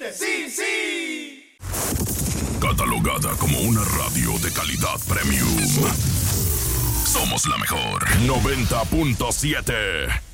¡Sí, sí! Catalogada como una radio de calidad premium. Somos la mejor. 90.7